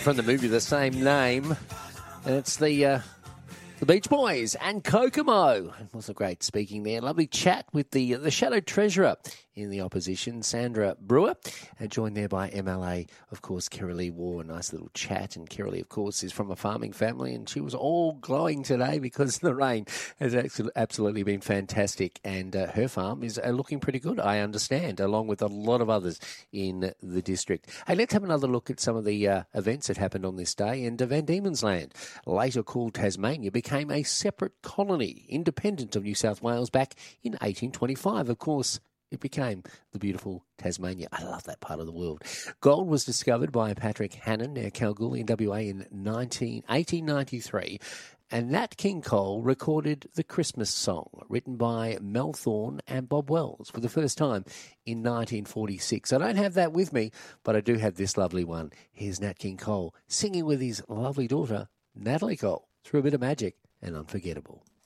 from the movie the same name. And it's the Beach Boys and Kokomo. It was a great speaking there. Lovely chat with the Shadow Treasurer in the opposition, Sandra Brewer, joined there by MLA, of course, Kirralie Waugh. A nice little chat. And Kirralie, of course, is from a farming family, and she was all glowing today because the rain has absolutely been fantastic. And her farm is looking pretty good, I understand, along with a lot of others in the district. Hey, let's have another look at some of the events that happened on this day. And Van Diemen's Land, later called Tasmania, became a separate colony, independent of New South Wales, back in 1825. Of course, it became the beautiful Tasmania. I love that part of the world. Gold was discovered by Patrick Hannon near Kalgoorlie in WA in 1893. And Nat King Cole recorded the Christmas song, written by Mel Thorne and Bob Wells for the first time in 1946. I don't have that with me, but I do have this lovely one. Here's Nat King Cole singing with his lovely daughter, Natalie Cole, through a bit of magic and unforgettable.